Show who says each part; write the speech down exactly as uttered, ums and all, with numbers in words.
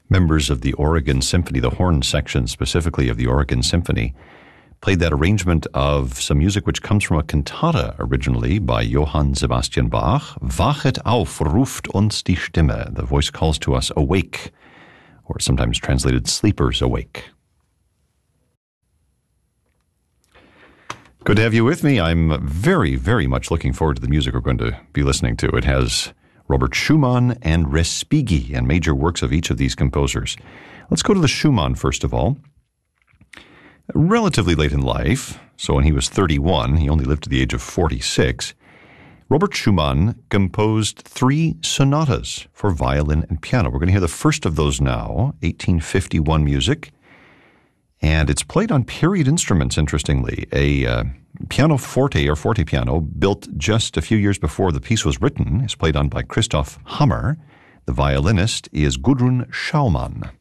Speaker 1: Members of the Oregon Symphony, the horn section specifically of the Oregon Symphony, played that arrangement of some music which comes from a cantata originally by Johann Sebastian Bach. Wachet auf, ruft uns die Stimme. The voice calls to us, awake, or sometimes translated, sleepers awake. Good to have you with me. I'm very, very much looking forward to the music we're going to be listening to. It has Robert Schumann and Respighi and major works of each of these composers. Let's go to the Schumann first of all. Relatively late in life, so when he was thirty-one, he only lived to the age of forty-six, Robert Schumann composed three sonatas for violin and piano. We're going to hear the first of those now, eighteen fifty-one music, and it's played on period instruments, interestingly. A uh, pianoforte or forte piano built just a few years before the piece was written is played on by Christoph Hammer. The violinist is Gudrun Schaumann.